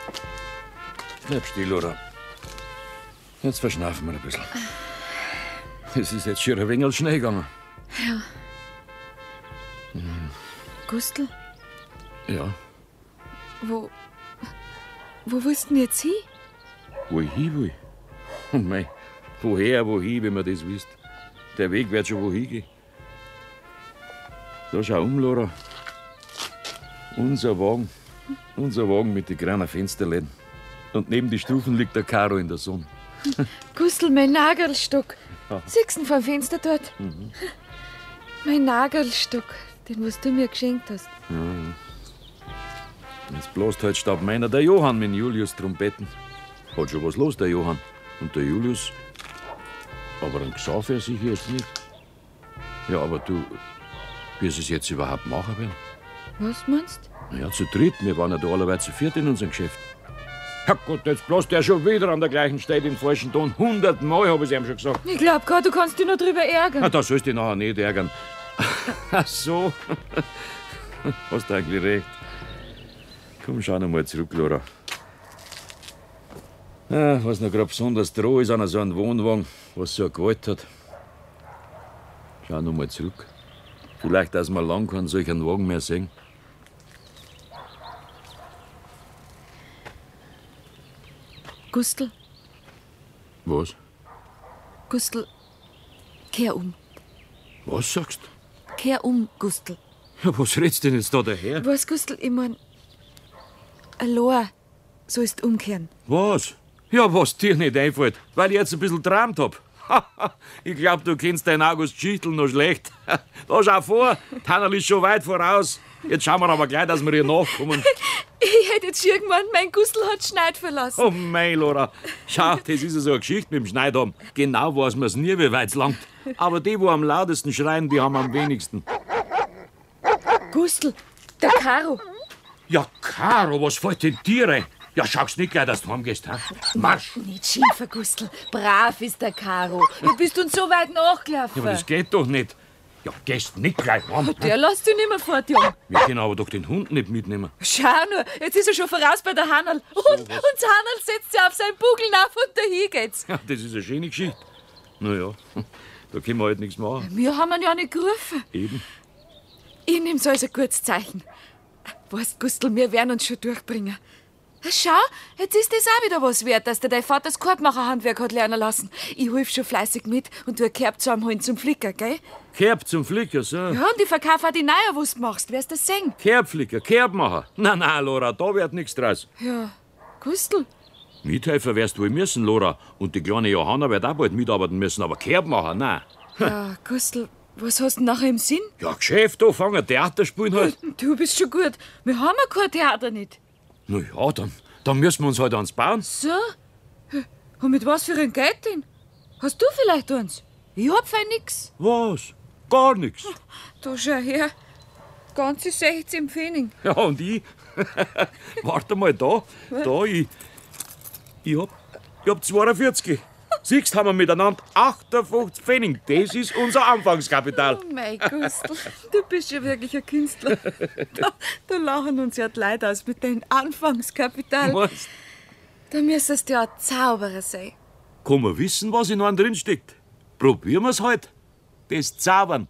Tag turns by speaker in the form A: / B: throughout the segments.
A: Bleib still, Laura. Jetzt verschnaufen wir ein bisschen. Es ist jetzt schon ein wenig schnell gegangen.
B: Ja. Gustl,
A: Ja,
B: wo willst du denn jetzt hin?
A: wo ich hin will. Oh mei, wohin, wenn man das wisst. Der Weg wird schon wohin gehen. Da schau Laura. Unser Wagen mit den kleinen Fensterläden. Und neben die Stufen liegt der Karo in der Sonne.
B: Gustl, mein Nagelstock.
A: Ja.
B: Siehst du ihn vom Fenster dort? Mein Nagelstock, den was du mir geschenkt hast.
A: Jetzt bloß halt statt meiner der Johann mit Julius Trompeten. Hat schon was los, der Johann. Und der Julius. Aber ein Gesauf er sich erst nicht. Ja, aber du, wie sie es jetzt überhaupt machen werden?
B: Was meinst
A: Ja, zu dritt. Wir waren ja da allerweil zu viert in unserem Geschäft. Herrgott, jetzt bloß der schon wieder an der gleichen Stelle im falschen Ton. 100-mal habe ich ihm schon gesagt.
B: du? Ich glaub grad, du kannst dich noch drüber ärgern.
A: Da sollst du dich nachher nicht ärgern. Ach so. Hast du eigentlich recht. Komm, schau noch mal zurück, Laura. Was noch gerade besonders droh ist an so einem Wohnwagen, was so eine Gewalt hat. Schau noch mal zurück. Vielleicht, dass wir lang keinen solchen Wagen mehr sehen.
B: Gustl,
A: Was?
B: Gustl, kehr um.
A: Was sagst du?
B: Kehr um, Gustl.
A: Ja, was redst du denn jetzt da daher?
B: Was, Gustl, ich mein, allein sollst umkehren.
A: Was? Ja, was dir nicht einfällt, weil ich jetzt ein bisschen geträumt hab. Ich glaub, du kennst deinen August Schichtel noch schlecht. Da schau vor, Tannerl ist schon weit voraus. Jetzt schauen wir aber gleich, dass wir ihr nachkommen.
B: Ich hätte jetzt schon gemeint, mein Gustl hat Schneid verlassen.
A: Oh mei, Laura. Schau, das ist ja so eine Geschichte mit dem Schneid haben. Genau weiß man's nie, wie weit's langt. Aber die, wo am lautesten schreien, die haben am wenigsten.
B: Gustl, der Karo.
A: Ja, Caro, was fällt denn dir rein? Ja, schaust nicht gleich, dass du heimgehst, ha? Marsch!
B: Nicht schimpfen, Gustl. Brav ist der Karo. Du bist uns so weit nachgelaufen.
A: Ja, aber das geht doch nicht. Ja, gehst nicht gleich heim.
B: Der lässt dich nicht mehr fort, Jung.
A: Wir können aber doch den Hund nicht mitnehmen.
B: Schau nur, jetzt ist er schon voraus bei der Hannerl. Und das Hannerl setzt sich auf seinen Bugel auf und dahin geht's.
A: Ja, das ist eine schöne Geschichte. Naja, da können wir halt nichts machen.
B: Wir haben ihn ja nicht gerufen.
A: Eben.
B: Ich nehm's als ein gutes Zeichen. Weißt, Gustl, wir werden uns schon durchbringen. Schau, jetzt ist das auch wieder was wert, dass dir dein Vater das Korbmacherhandwerk hat lernen lassen. Ich hilf schon fleißig mit und tu Kerb zusammenholen zum Flicker, gell?
A: Kerb zum Flicker, so.
B: Ja, und ich verkaufe auch die Neuer, was du machst. Wirst du das sehen?
A: Kerbflicker, Kerbmacher. Nein, Laura, da wird nichts draus.
B: Ja, Gustl,
A: Mithelfer wirst du wohl müssen, Laura. Und die kleine Johanna wird auch bald mitarbeiten müssen, aber Kerbmacher, nein.
B: ja, Gustl, was hast du nachher im Sinn?
A: Ja, Geschäft anfangen, Theater spielen halt.
B: Du bist schon gut. Wir haben ja kein Theater nicht.
A: Na ja, dann müssen wir uns halt ans bauen.
B: So? Und mit was für ein Geld denn? Hast du vielleicht eins? Ich hab fein nix.
A: Was? Gar nichts.
B: Da schau her. Ganze 16 Pfennig.
A: Ja, und ich? Warte mal, da, ich hab 42. Siehst, haben wir miteinander 58 Pfennig. Das ist unser Anfangskapital.
B: Oh mein Gustl, du bist ja wirklich ein Künstler. Da lachen uns ja die Leute aus mit deinem Anfangskapital.
A: Was?
B: Da müsstest du ja ein Zauberer sein.
A: Kann man wissen, was in einem drin steckt? Probieren wir's halt. Das Zaubern.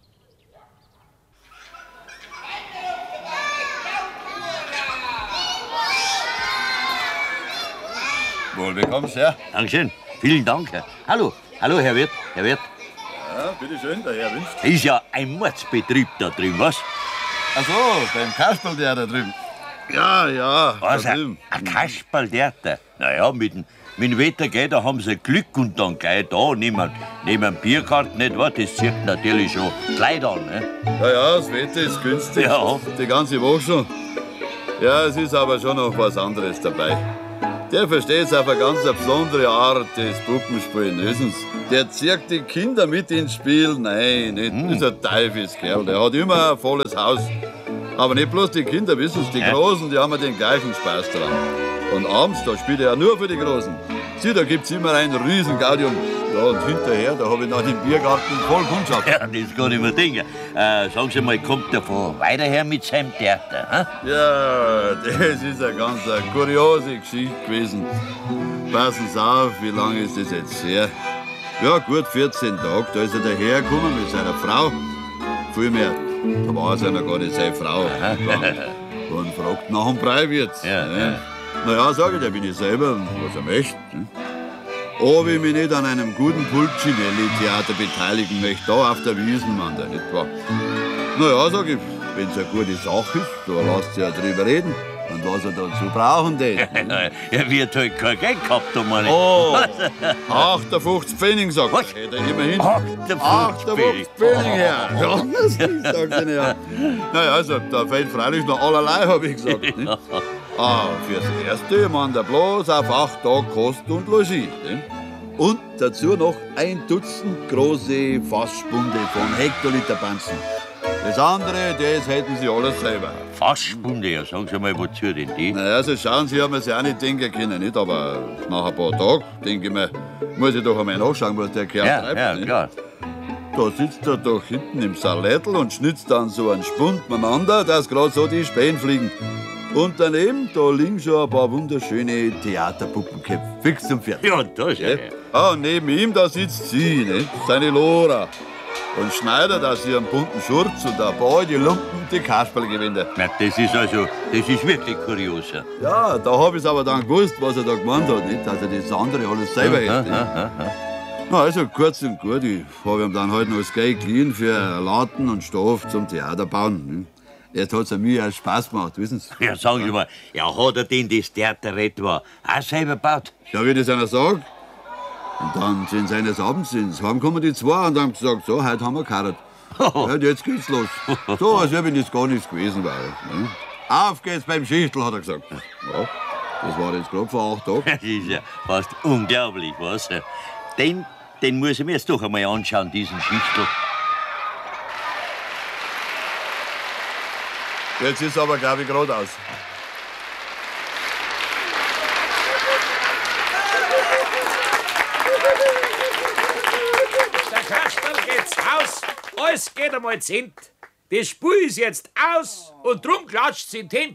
C: Wohl bekommst, ja?
D: Dankeschön. Vielen Dank. Hallo, Herr Wirt.
C: Ja, bitteschön, der Herr wünscht.
D: Da ist ja ein Mordsbetrieb da drüben, was?
C: Ach so, beim Kasperl, der da drüben. Ja,
D: Was,
C: da drüben.
D: ein Kasperl-Theater? Naja, mit dem Wetter, gell, da haben sie Glück und dann gleich da, neben dem Biergarten, nicht wahr? Das zieht natürlich schon Kleid an, ne?
C: Ja, das Wetter ist günstig.
D: Ja.
C: Die ganze Woche schon. Ja, es ist aber schon noch was anderes dabei. Der versteht auf eine ganz besondere Art das Puppenspielen. Wissen Sie? Der zieht die Kinder mit ins Spiel. Nein, nicht. Das ist ein Teufelskerl. Der hat immer ein volles Haus. Aber nicht bloß die Kinder, wissen Sie, die Großen, die haben ja den gleichen Spaß dran. Und abends, da spielt er ja nur für die Großen. Sieh, da gibt's immer ein Riesengaudium. Ja, und hinterher, da habe ich nach dem Biergarten voll Kundschaft.
D: Ja, das kann ich mir denken. Sagen Sie mal, kommt der von weiter her mit seinem Theater? Hm?
C: Ja, das ist eine ganz kuriose Geschichte gewesen. Passen Sie auf, wie lange ist das jetzt her? Ja, gut 14 Tage, da ist er dahergekommen mit seiner Frau. Vielmehr, da war es ja noch gar nicht seine Frau. Und fragt nach dem Breiwirt.
D: Ja.
C: Naja, sag ich, da bin ich selber, was er möchte. Ob ich mich nicht an einem guten Pulcinelli-Theater beteiligen möchte, da auf der Wiesenmann, nicht wahr? Naja, sag ich, wenn es eine gute Sache ist, da lasst ihr ja drüber reden. Und was er dazu brauchen tät.
D: Er wird halt kein Geld gehabt, meine.
C: Oh, 58 Pfennig, sagt er. Hätte er immerhin. 58 Pfennig her. Ja, das sagt er ja. Naja, also, da fehlt freilich noch allerlei, habe ich gesagt. Nicht? Fürs Erste, man, der bloß auf 8 Tage Kost und Logis. Nicht? Und dazu noch 1 Dutzend große Fassspunde von Hektoliter Panzen. Das andere, das hätten Sie alles selber.
D: Fassspunde, ja, sagen Sie mal, wozu denn die?
C: Naja, also schauen Sie, haben wir sich auch nicht denken können, nicht? Aber nach ein paar Tagen, denke ich mir, muss ich doch einmal nachschauen, was der Kerl treibt.
D: Ja,
C: nicht?
D: klar.
C: Da sitzt er doch hinten im Salätl und schnitzt dann so einen Spund miteinander, dass gerade so die Spähen fliegen. Und daneben, da liegen schon ein paar wunderschöne Theaterpuppenköpfe, fix und fertig.
D: Ja, das ja.
C: Und neben ihm, da sitzt sie, nicht? Seine Lora. Und schneidet aus ihrem bunten Schurz und ein paar alte Lumpen die Kasperlgewinde.
D: Na, das ist wirklich kurios.
C: Ja, da hab ich's aber dann gewusst, was er da gemeint hat, nicht? Dass er das andere alles selber hätte. Na, also kurz und gut, ich habe ihm dann halt noch das Geld geliehen für Laden und Stoff zum Theater bauen. Jetzt hat's mir auch Spaß gemacht, wissen Sie?
D: Ja, sagen Sie mal, ja, hat er denn das Theater etwa auch selber gebaut?
C: Ja, wie das einer sagt. Und dann sind sie eines Abends ins Heim gekommen, die zwei, und haben gesagt, so, heute haben wir geheiratet. Ja, und jetzt geht's los. So, als wenn das gar nichts gewesen wäre. Ne? Auf geht's beim Schichtel, hat er gesagt. Ja, das war jetzt gerade vor 8 Tagen.
D: Das ist ja fast unglaublich, was? Den muss ich mir jetzt doch einmal anschauen, diesen Schichtel.
C: Jetzt ist aber, glaube ich, geradeaus.
E: Der Kasperl geht's aus, alles geht einmal zint. Das Spiel ist jetzt aus und drum klatscht's in die Hände.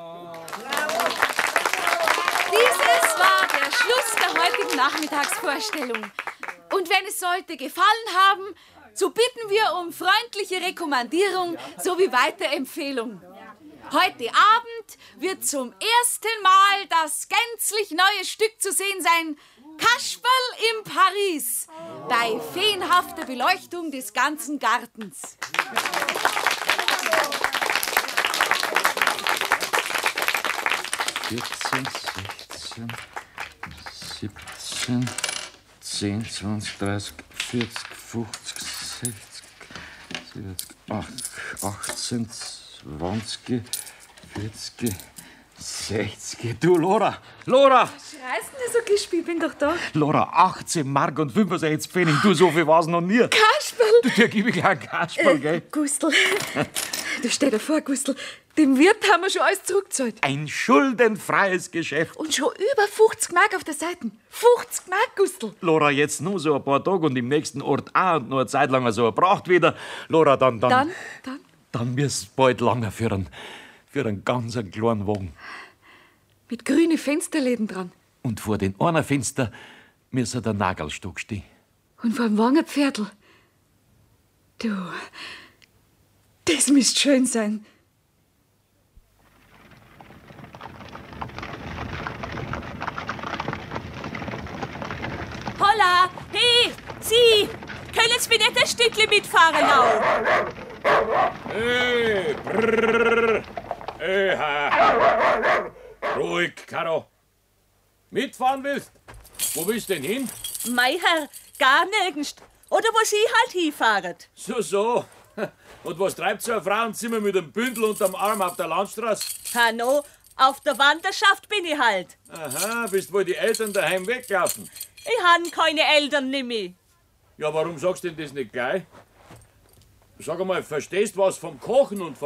B: Dieses war der Schluss der heutigen Nachmittagsvorstellung. Und wenn es sollte gefallen haben, so bitten wir um freundliche Rekommandierung sowie Weiterempfehlung. Heute Abend wird zum ersten Mal das gänzlich neue Stück zu sehen sein, Kasperl in Paris, bei feenhafter Beleuchtung des ganzen Gartens.
A: Vierzehn, 16, 17, 10, 20, 30, 40, 50, 60, 70, 18, 20, 40, 60. Du, Lora! Lora!
B: Schreist du so gespielt? Bin doch da.
E: Lora, 18 Mark und 65 Pfennig. Du, so viel war's noch nie.
B: Kasperl!
E: Du, dir gebe ich gleich einen Kasperl, gell?
B: Gustl, du stell dir vor, Gustl, dem Wirt haben wir schon alles zurückgezahlt.
E: Ein schuldenfreies Geschäft.
B: Und schon über 50 Mark auf der Seite. 50 Mark, Gustl.
E: Lora, jetzt nur so ein paar Tage und im nächsten Ort auch und noch eine Zeit lang so eine Pracht wieder. Lora, dann wir's bald lange für einen ganz kleinen Wagen.
B: Mit grünen Fensterläden dran.
E: Und vor den einen Fenster müsse der Nagelstock stehen.
B: Und vor dem Wangenpferdl. Du, das müsst schön sein.
F: Holla, hey, Sie, können Sie mir nicht ein Stückchen mitfahren auch?
E: Hey, brrr, hey, ha. Ruhig, Karo. Mitfahren willst? Wo willst denn hin?
F: Mei Herr, gar nirgends. Oder wo Sie halt hinfahren.
E: So. Und was treibt so ein Frauenzimmer mit einem Bündel unterm Arm auf der Landstraße?
F: Hanno, auf der Wanderschaft bin ich halt.
E: Aha, bist wohl die Eltern daheim weglaufen?
F: Ich han keine Eltern nimmer.
E: Ja, warum sagst du denn das nicht gleich? Sag einmal, verstehst was vom Kochen und vom